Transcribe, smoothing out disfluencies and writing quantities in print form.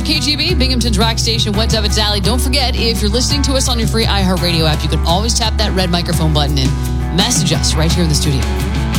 101.5 KGB, Binghamton's rock station. What's up, it's Allie. Don't forget, if you're listening to us on your free iHeartRadio app, you can always tap that red microphone button and message us right here in the studio.